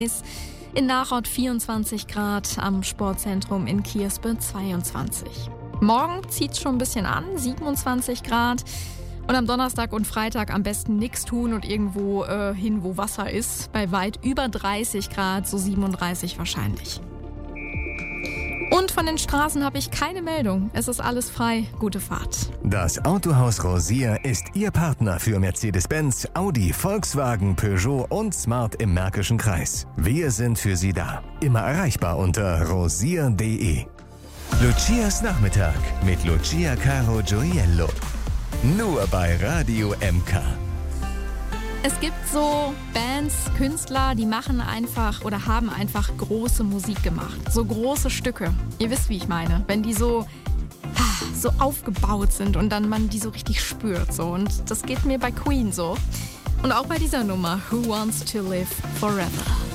In Nachod 24 Grad, am Sportzentrum in Kierspe 22. Morgen zieht es schon ein bisschen an, 27 Grad. Und am Donnerstag und Freitag am besten nichts tun und irgendwo hin, wo Wasser ist. Bei weit über 30 Grad, so 37 wahrscheinlich. Und von den Straßen habe ich keine Meldung. Es ist alles frei. Gute Fahrt. Das Autohaus Rosier ist Ihr Partner für Mercedes-Benz, Audi, Volkswagen, Peugeot und Smart im Märkischen Kreis. Wir sind für Sie da. Immer erreichbar unter rosier.de. Lucias Nachmittag mit Lucia Caro Gioiello. Nur bei Radio MK. Es gibt so Bands, Künstler, die machen einfach oder haben einfach große Musik gemacht. So große Stücke. Ihr wisst, wie ich meine. Wenn die so aufgebaut sind und dann man die so richtig spürt. So. Und das geht mir bei Queen so. Und auch bei dieser Nummer Who Wants to Live Forever.